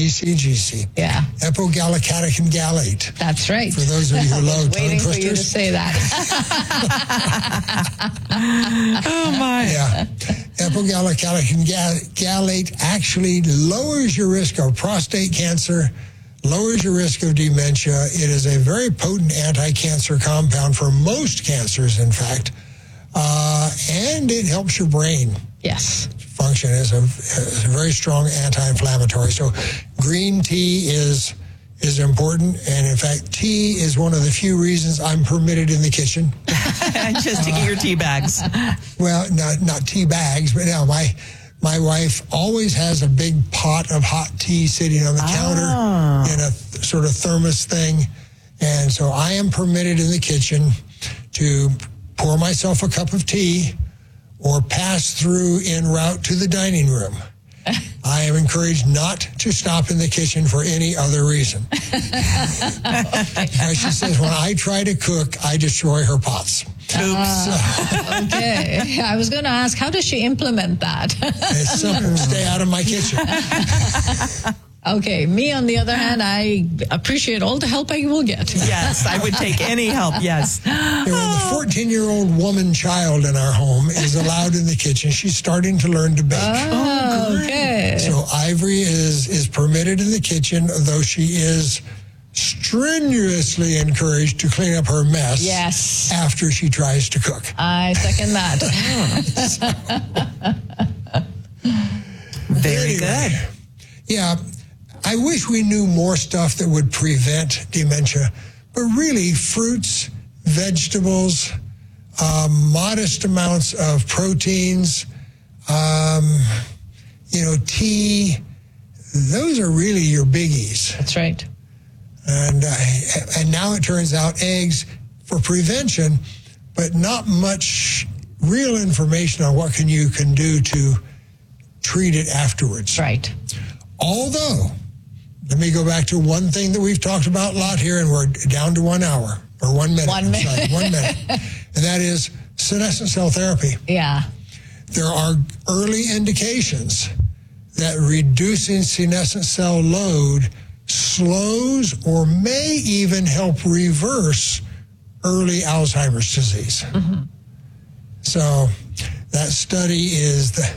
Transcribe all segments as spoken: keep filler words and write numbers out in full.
C G C. Yeah. Epogallocatechin gallate. That's right. For those of you who love tongue waiting twisters. for you to say that. Oh, my. Yeah. Epogallocatechin gallate actually lowers your risk of prostate cancer, lowers your risk of dementia. It is a very potent anti-cancer compound for most cancers, in fact. Uh, and it helps your brain Yes. function as a, as a very strong anti-inflammatory. So green tea is is important. And in fact, tea is one of the few reasons I'm permitted in the kitchen. Just to get your tea bags. Well, not not tea bags, but now my my wife always has a big pot of hot tea sitting on the Oh. counter in a th- sort of thermos thing. And so I am permitted in the kitchen to pour myself a cup of tea or pass through en route to the dining room. I am encouraged not to stop in the kitchen for any other reason. As she says, when I try to cook, I destroy her pots. Oops. Uh, okay. I was going to ask, how does she implement that? It's simple. Stay out of my kitchen. Okay. Me, on the other hand, I appreciate all the help I will get. Yes, I would take any help, yes. You know, the fourteen-year-old woman child in our home is allowed in the kitchen. She's starting to learn to bake. Oh, okay. So Ivory is, is permitted in the kitchen, though she is strenuously encouraged to clean up her mess Yes. after she tries to cook. I second that. Very Anyway, good. Yeah, I wish we knew more stuff that would prevent dementia, but really fruits, vegetables, um, modest amounts of proteins, um, you know, tea, those are really your biggies. That's right. And uh, and now it turns out eggs for prevention, but not much real information on what can you can do to treat it afterwards. Right. Although, let me go back to one thing that we've talked about a lot here, and we're down to one hour or one minute. One I'm minute. sorry, one minute, and that is senescent cell therapy. Yeah. There are early indications that reducing senescent cell load slows or may even help reverse early Alzheimer's disease. Mm-hmm. So that study is the,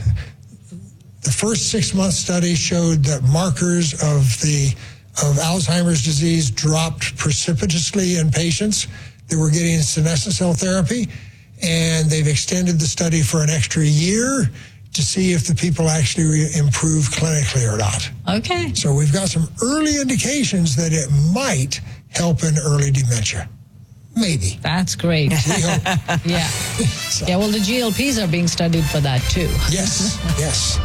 the first six-month study showed that markers of the of Alzheimer's disease dropped precipitously in patients that were getting senescent cell therapy, and they've extended the study for an extra year to see if the people actually re- improve clinically or not. Okay. So we've got some early indications that it might help in early dementia. Maybe. That's great. We hope. Yeah. So, Yeah, well, the G L Ps are being studied for that, too. yes, yes.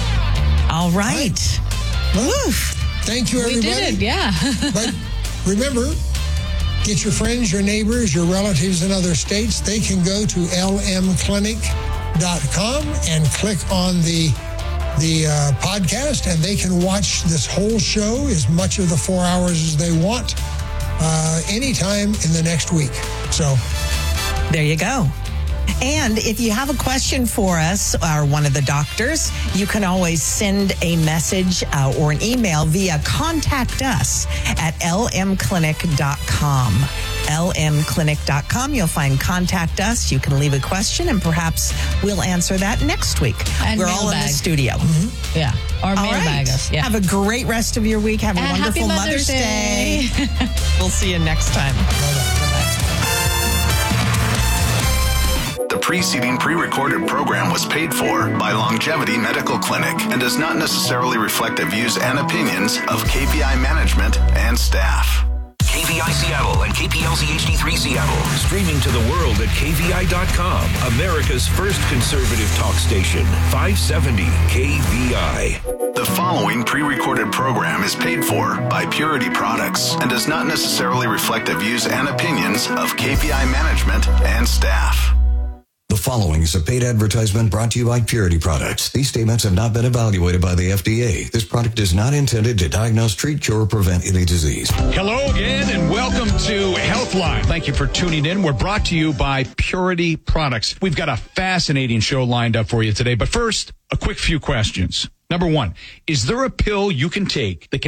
All right. Woof. Thank you, We everybody. did it, yeah. But remember, get your friends, your neighbors, your relatives in other states. They can go to l m clinic dot com and click on the the uh, podcast, and they can watch this whole show, as much of the four hours as they want, uh, anytime in the next week. So There you go. And if you have a question for us or one of the doctors, you can always send a message uh, or an email via contact us at l m clinic dot com. l m clinic dot com. You'll find contact us. You can leave a question, and perhaps we'll answer that next week. And We're all in the mailbag. studio. Yeah. Or All mailbag right. us. Yeah. Have a great rest of your week. Have a And happy wonderful Mother's Day. We'll see you next time. The preceding pre-recorded program was paid for by Longevity Medical Clinic and does not necessarily reflect the views and opinions of K P I management and staff. K V I Seattle and K P L Z H D three Seattle. Streaming to the world at K V I dot com. America's first conservative talk station. five seventy K V I. The following pre-recorded program is paid for by Purity Products and does not necessarily reflect the views and opinions of K P I management and staff. The following is a paid advertisement brought to you by Purity Products. These statements have not been evaluated by the F D A. This product is not intended to diagnose, treat, cure, or prevent any disease. Hello again and welcome to Healthline. Thank you for tuning in. We're brought to you by Purity Products. We've got a fascinating show lined up for you today. But first, a quick few questions. Number one, is there a pill you can take that can